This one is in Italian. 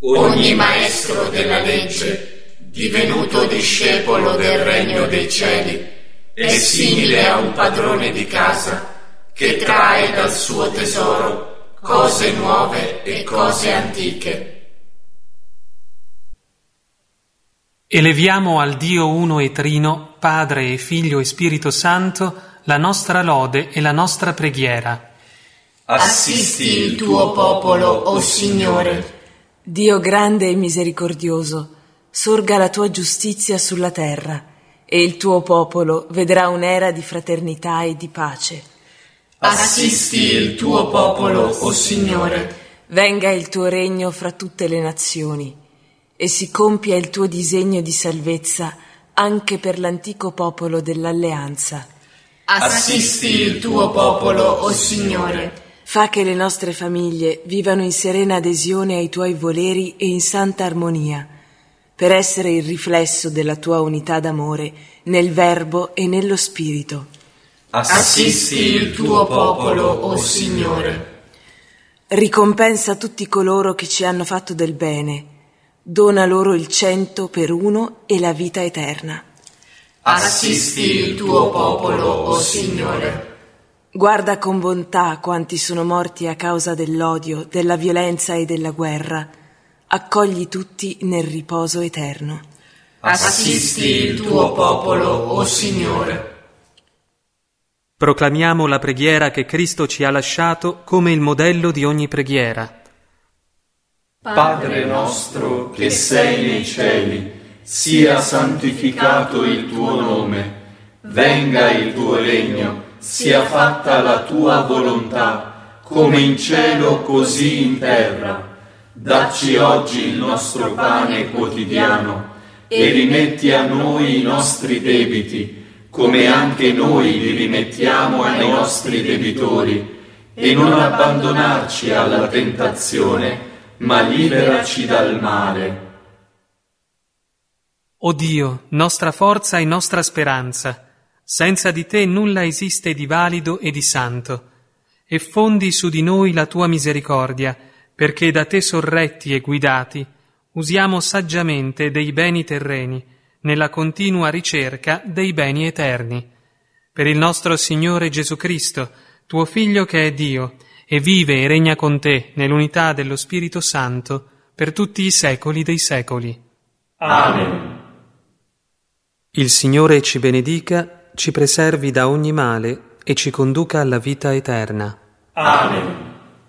ogni maestro della legge, divenuto discepolo del regno dei cieli, è simile a un padrone di casa che trae dal suo tesoro cose nuove e cose antiche. Eleviamo al Dio uno e trino, Padre e Figlio e Spirito Santo, la nostra lode e la nostra preghiera. Assisti il tuo popolo, o Signore. Dio grande e misericordioso, sorga la tua giustizia sulla terra, e il tuo popolo vedrà un'era di fraternità e di pace. Assisti il tuo popolo, o Signore. Venga il tuo regno fra tutte le nazioni, e si compia il tuo disegno di salvezza anche per l'antico popolo dell'alleanza. Assisti il tuo popolo, o Signore. Fa che le nostre famiglie vivano in serena adesione ai tuoi voleri e in santa armonia, per essere il riflesso della tua unità d'amore nel Verbo e nello Spirito. Assisti il tuo popolo, o Signore. Ricompensa tutti coloro che ci hanno fatto del bene, dona loro il 100 per uno e la vita eterna. Assisti il tuo popolo, o Signore. Guarda con bontà quanti sono morti a causa dell'odio, della violenza e della guerra. Accogli tutti nel riposo eterno. Assisti il tuo popolo, o Signore. Proclamiamo la preghiera che Cristo ci ha lasciato come il modello di ogni preghiera. Padre nostro che sei nei cieli, sia santificato il tuo nome, venga il tuo regno, sia fatta la tua volontà, come in cielo così in terra. Dacci oggi il nostro pane quotidiano e rimetti a noi i nostri debiti, come anche noi li rimettiamo ai nostri debitori, e non abbandonarci alla tentazione, ma liberaci dal male. O Dio, nostra forza e nostra speranza, senza di te nulla esiste di valido e di santo, e fondi su di noi la tua misericordia, perché da te sorretti e guidati usiamo saggiamente dei beni terreni, nella continua ricerca dei beni eterni. Per il nostro Signore Gesù Cristo, tuo Figlio che è Dio, e vive e regna con te nell'unità dello Spirito Santo, per tutti i secoli dei secoli. Amen. Il Signore ci benedica, ci preservi da ogni male e ci conduca alla vita eterna. Amen.